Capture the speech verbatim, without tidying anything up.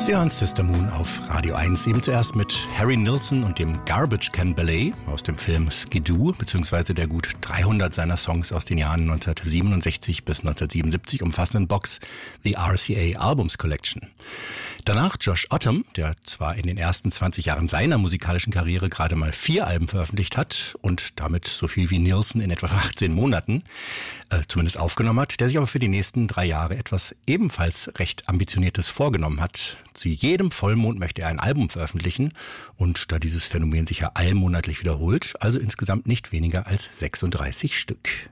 Sie hören Sister Moon auf Radio eins, eben zuerst mit Harry Nilsson und dem Garbage Can Ballet aus dem Film Skidoo, beziehungsweise der gut dreihundert seiner Songs aus den Jahren neunzehnhundertsiebenundsechzig bis neunzehnhundertsiebenundsiebzig umfassenden Box The R C A Albums Collection. Danach Josh Ottum, der zwar in den ersten zwanzig Jahren seiner musikalischen Karriere gerade mal vier Alben veröffentlicht hat und damit so viel wie Nilsson in etwa achtzehn Monaten äh, zumindest aufgenommen hat, der sich aber für die nächsten drei Jahre etwas ebenfalls recht Ambitioniertes vorgenommen hat. Zu jedem Vollmond möchte er ein Album veröffentlichen und da dieses Phänomen sich ja allmonatlich wiederholt, also insgesamt nicht weniger als sechsunddreißig Stück.